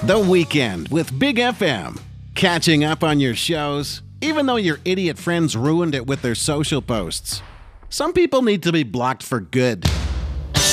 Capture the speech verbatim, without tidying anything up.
The Weekend with Big F M. Catching up on your shows, even though your idiot friends ruined it with their social posts. Some people need to be blocked for good.